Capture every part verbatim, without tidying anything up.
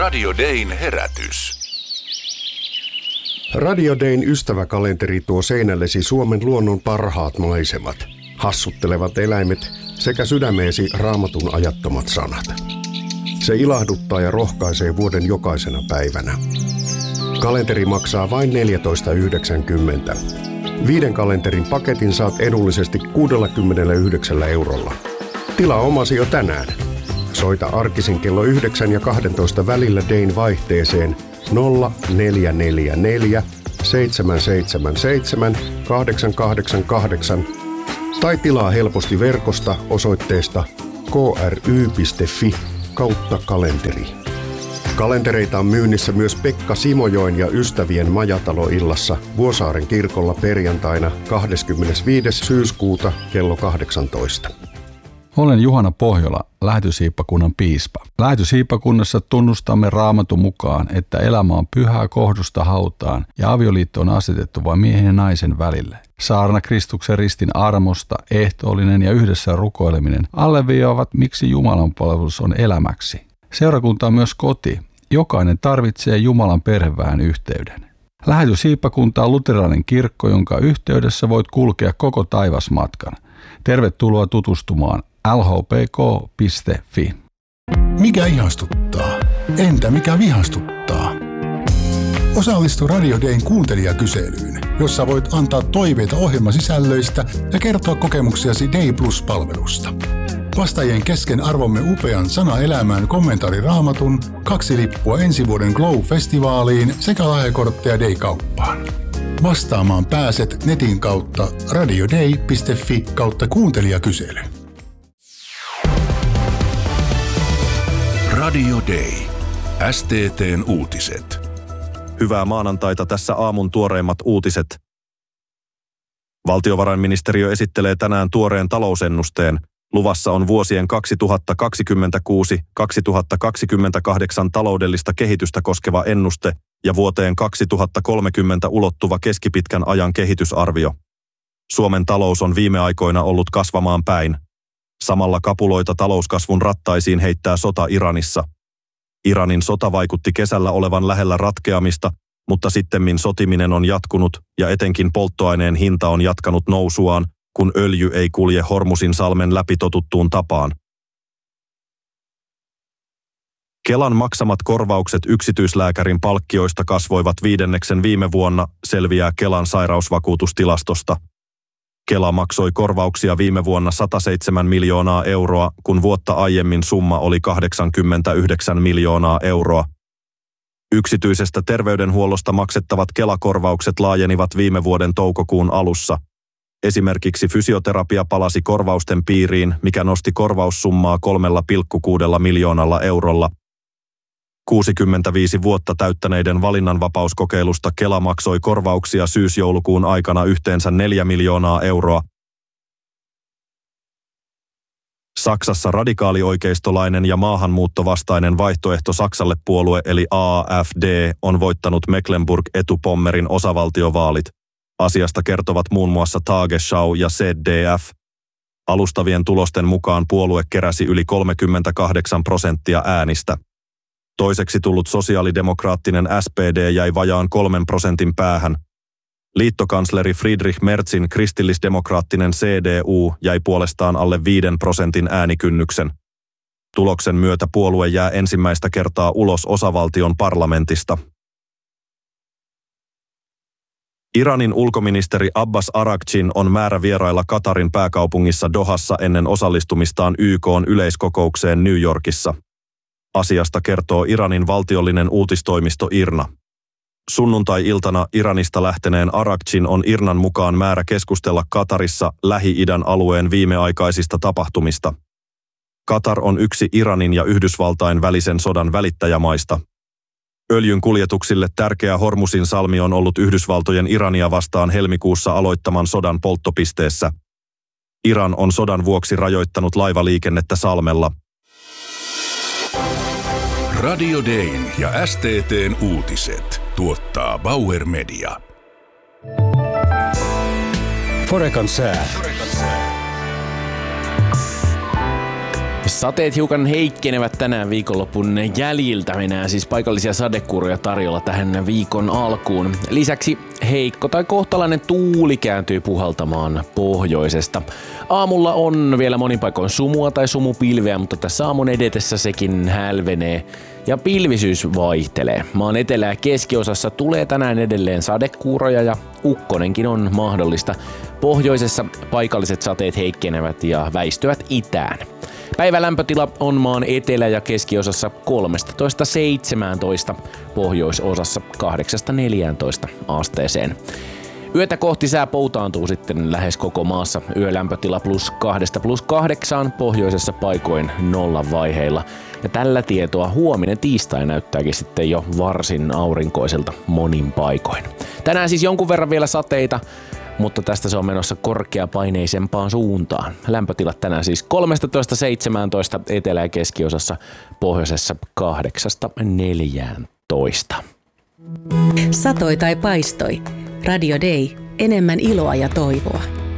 Radio Dayn herätys. Radio Dayn ystäväkalenteri tuo seinällesi Suomen luonnon parhaat maisemat, hassuttelevat eläimet sekä sydämeesi Raamatun ajattomat sanat. Se ilahduttaa ja rohkaisee vuoden jokaisena päivänä. Kalenteri maksaa vain neljätoista yhdeksänkymmentä. Viiden kalenterin paketin saat edullisesti kuusikymmentäyhdeksän eurolla. Tilaa omasi jo tänään. Soita arkisin kello yhdeksän ja kaksitoista välillä Dayn vaihteeseen nolla neljä neljä neljä seitsemän seitsemän seitsemän kahdeksan kahdeksan kahdeksan tai tilaa helposti verkosta osoitteesta kry piste fi kautta kalenteri. Kalentereita on myynnissä myös Pekka Simojoen ja ystävien majataloillassa Vuosaaren kirkolla perjantaina kahdeskymmenesviides syyskuuta kello kahdeksantoista. Olen Juhana Pohjola, Lähetysiippakunnan piispa. Lähetysiippakunnassa tunnustamme Raamatun mukaan, että elämä on pyhää kohdusta hautaan ja avioliitto on asetettu vain miehen ja naisen välille. Saarna Kristuksen ristin armosta, ehtoollinen ja yhdessä rukoileminen alleviivaavat, miksi Jumalan palvelus on elämäksi. Seurakunta on myös koti. Jokainen tarvitsee Jumalan perheväen yhteyden. Lähetysiippakunta on luterilainen kirkko, jonka yhteydessä voit kulkea koko taivasmatkan. Tervetuloa tutustumaan l h p k piste f i. Mikä ihastuttaa? Entä mikä vihastuttaa? Osallistu Radio Dayn kuuntelijakyselyyn, jossa voit antaa toiveita ohjelmasisällöistä ja kertoa kokemuksiasi Day Plus-palvelusta. Vastaajien kesken arvomme upean Sana elämään kommentaari Raamatun, kaksi lippua ensi vuoden Glow-festivaaliin sekä lahjakortteja Day-kauppaan. Vastaamaan pääset netin kautta radioday piste fi kautta kuuntelijakysely. Radio Day. S T T:n uutiset. Hyvää maanantaita, tässä aamun tuoreimmat uutiset. Valtiovarainministeriö esittelee tänään tuoreen talousennusteen. Luvassa on vuosien kaksituhattakaksikymmentäkuusi kaksituhattakaksikymmentäkahdeksan taloudellista kehitystä koskeva ennuste ja vuoteen kaksituhattakolmekymmentä ulottuva keskipitkän ajan kehitysarvio. Suomen talous on viime aikoina ollut kasvamaan päin. Samalla kapuloita talouskasvun rattaisiin heittää sota Iranissa. Iranin sota vaikutti kesällä olevan lähellä ratkeamista, mutta sittemmin sotiminen on jatkunut ja etenkin polttoaineen hinta on jatkanut nousuaan, kun öljy ei kulje Hormusin salmen läpi totuttuun tapaan. Kelan maksamat korvaukset yksityislääkärin palkkioista kasvoivat viidenneksen viime vuonna, selviää Kelan sairausvakuutustilastosta. Kela maksoi korvauksia viime vuonna sataseitsemän miljoonaa euroa, kun vuotta aiemmin summa oli kahdeksankymmentäyhdeksän miljoonaa euroa. Yksityisestä terveydenhuollosta maksettavat Kela-korvaukset laajenivat viime vuoden toukokuun alussa. Esimerkiksi fysioterapia palasi korvausten piiriin, mikä nosti korvaussummaa kolme pilkku kuusi miljoonalla eurolla. kuusikymmentäviisi vuotta täyttäneiden valinnanvapauskokeilusta Kela maksoi korvauksia syys-joulukuun aikana yhteensä neljä miljoonaa euroa. Saksassa radikaalioikeistolainen ja maahanmuuttovastainen vaihtoehto Saksalle puolue eli A F D on voittanut Mecklenburg-Etupommerin osavaltiovaalit. Asiasta kertovat muun muassa Tagesschau ja Z D F. Alustavien tulosten mukaan puolue keräsi yli kolmekymmentäkahdeksan prosenttia äänistä. Toiseksi tullut sosiaalidemokraattinen S P D jäi vajaan kolmen prosentin päähän. Liittokansleri Friedrich Merzin kristillisdemokraattinen C D U jäi puolestaan alle viiden prosentin äänikynnyksen. Tuloksen myötä puolue jää ensimmäistä kertaa ulos osavaltion parlamentista. Iranin ulkoministeri Abbas Araghchin on määrä vierailla Katarin pääkaupungissa Dohassa ennen osallistumistaan Y K:n yleiskokoukseen New Yorkissa. Asiasta kertoo Iranin valtiollinen uutistoimisto IRNA. Sunnuntai-iltana Iranista lähteneen Araghchin on IRNAn mukaan määrä keskustella Katarissa Lähi-idän alueen viimeaikaisista tapahtumista. Katar on yksi Iranin ja Yhdysvaltain välisen sodan välittäjämaista. Öljyn kuljetuksille tärkeä Hormusin salmi on ollut Yhdysvaltojen Irania vastaan helmikuussa aloittaman sodan polttopisteessä. Iran on sodan vuoksi rajoittanut laivaliikennettä salmella. Radio Dayn ja S T T:n uutiset tuottaa Bauer Media. Forekan sää. Sateet hiukan heikkenevät tänään viikonlopun jäljiltä. Mennään siis paikallisia sadekuuroja tarjolla tähän viikon alkuun. Lisäksi heikko tai kohtalainen tuuli kääntyy puhaltamaan pohjoisesta. Aamulla on vielä monin paikoin sumua tai sumupilveä, mutta tässä aamun edetessä sekin hälvenee ja pilvisyys vaihtelee. Maan etelä- ja keskiosassa tulee tänään edelleen sadekuuroja ja ukkonenkin on mahdollista. Pohjoisessa paikalliset sateet heikkenevät ja väistyvät itään. Päivälämpötila on maan etelä- ja keskiosassa kolmetoista seitsemäntoista, pohjoisosassa kahdeksasta neljääntoista asteeseen. Yötä kohti sää poutaantuu sitten lähes koko maassa. Yölämpötila plus kahdesta plus kahdeksaan, pohjoisessa paikoin nollan vaiheilla. Ja tällä tietoa huominen tiistai näyttääkin sitten jo varsin aurinkoiselta monin paikoin. Tänään siis jonkun verran vielä sateita, mutta tästä se on menossa korkeapaineisempaan suuntaan. Lämpötilat tänään siis kolmetoista seitsemäntoista etelä- ja keskiosassa, pohjoisessa kahdeksasta neljääntoista. Satoi tai paistoi. Radio Day. Enemmän iloa ja toivoa.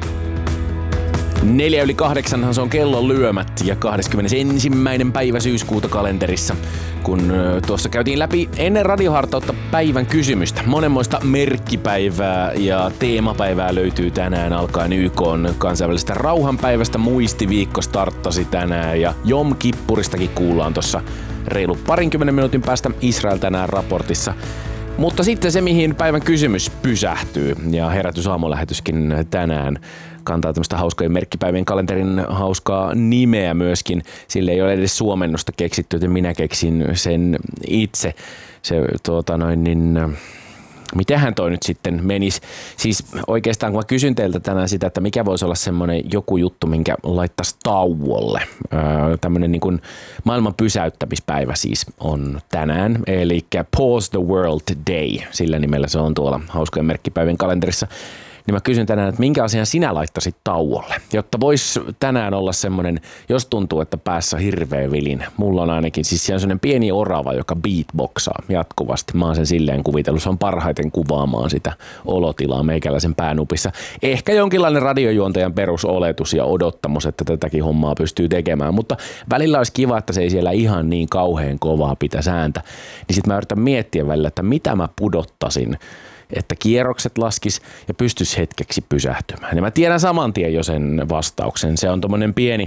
Neljä yli kahdeksanhan se on kellon lyömät ja kahdeskymmenesensimmäinen päivä syyskuuta kalenterissa, kun tuossa käytiin läpi ennen radiohartautta päivän kysymystä. Monenmoista merkkipäivää ja teemapäivää löytyy tänään alkaen Y K:n kansainvälisestä rauhanpäivästä. Muistiviikko starttasi tänään ja Jom Kippuristakin kuullaan tuossa reilu parinkymmenen minuutin päästä Israel tänään raportissa. Mutta sitten se, mihin päivän kysymys pysähtyy, ja Herätysaamulähetyskin tänään kantaa tämmöistä hauskojen merkkipäivien kalenterin hauskaa nimeä myöskin. Sille ei ole edes suomennosta keksitty, että minä keksin sen itse. Se tuota noin niin... Mitähän toi nyt sitten menisi? Siis oikeastaan kun mä kysyn teiltä tänään sitä, että mikä voisi olla semmoinen joku juttu, minkä laittaisi tauolle. Öö, tämmöinen niin kuin maailman pysäyttämispäivä siis on tänään, eli Pause the World Day, sillä nimellä se on tuolla hauskojen merkkipäivien kalenterissa. Niin mä kysyn tänään, että minkä asian sinä laittaisit tauolle, jotta vois tänään olla semmoinen, jos tuntuu, että päässä hirveä vilin. Mulla on ainakin, siis siellä on semmoinen pieni orava, joka beatboxaa jatkuvasti. Mä oon sen silleen kuvitellut, se on parhaiten kuvaamaan sitä olotilaa meikäläisen päänupissa. Ehkä jonkinlainen radiojuontajan perusoletus ja odottamus, että tätäkin hommaa pystyy tekemään, mutta välillä olisi kiva, että se ei siellä ihan niin kauhean kovaa pitäisi ääntä. Niin sit mä yritän miettiä välillä, että mitä mä pudottasin, että kierrokset laskis ja pystyisi hetkeksi pysähtymään. Ja mä tiedän saman tien jo sen vastauksen. Se on tommonen pieni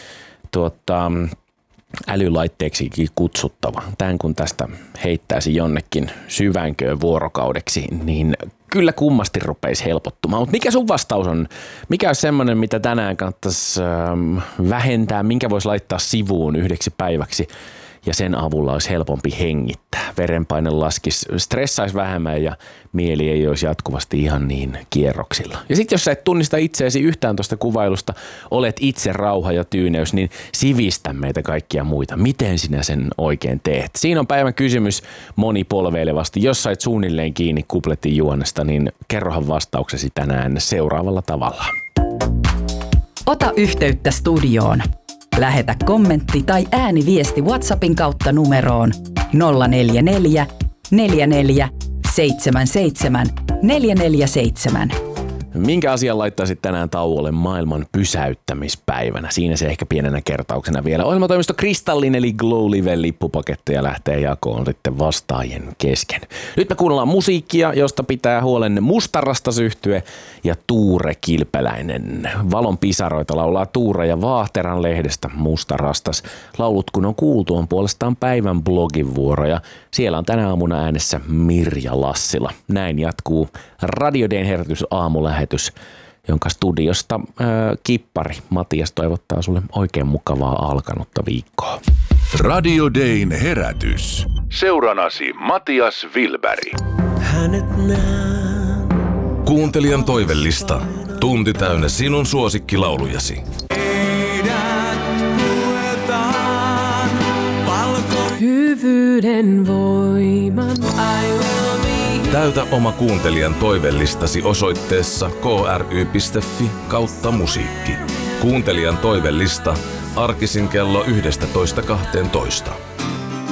tuota, älylaitteeksikin kutsuttava. Tän kun tästä heittäisi jonnekin syvänköön vuorokaudeksi, niin kyllä kummasti rupeisi helpottumaan. Mutta mikä sun vastaus on? Mikä on semmoinen, mitä tänään kannattaisi ähm, vähentää? Minkä voisi laittaa sivuun yhdeksi päiväksi? Ja sen avulla olisi helpompi hengittää. Verenpaine laskisi, stressaisi vähemmän ja mieli ei olisi jatkuvasti ihan niin kierroksilla. Ja sitten jos sä et tunnista itseäsi yhtään tuosta kuvailusta, olet itse rauha ja tyyneys, niin sivistä meitä kaikkia muita. Miten sinä sen oikein teet? Siinä on päivän kysymys monipolveilevasti. Jos sait suunnilleen kiinni kupletin juonesta, niin kerrohan vastauksesi tänään seuraavalla tavalla. Ota yhteyttä studioon. Lähetä kommentti tai ääniviesti WhatsAppin kautta numeroon nolla neljä neljä, neljä neljä, seitsemän seitsemän, neljä neljä seitsemän. Minkä asian laittaisit tänään tauolle maailman pysäyttämispäivänä? Siinä se ehkä pienenä kertauksena vielä. Ohjelmatoimisto Kristallin eli Glow Live lippupaketteja lähtee jakoon sitten vastaajien kesken. Nyt me kuunnellaan musiikkia, josta pitää huolen Mustarastas -yhtye ja Tuure Kilpeläinen. Valon pisaroita laulaa Tuure ja Vaahteran lehdestä Mustarastas. Laulut kun on kuultu on puolestaan päivän blogin vuoro ja siellä on tänä aamuna äänessä Mirja Lassila. Näin jatkuu Radio Dayn herätys aamulähetys, jonka studiosta ää, kippari Matias toivottaa sulle oikein mukavaa alkanutta viikkoa. Radio Dayn herätys. Seuranasi Matias Wilberg. Kuuntelijan toivellista. Tunti täynnä sinun suosikkilaulujasi. Hyvyyden voiman. Täytä oma kuuntelijan toivellistasi osoitteessa kry piste fi kautta musiikki. Kuuntelijan toivellista arkisin kello yksitoista kahteentoista.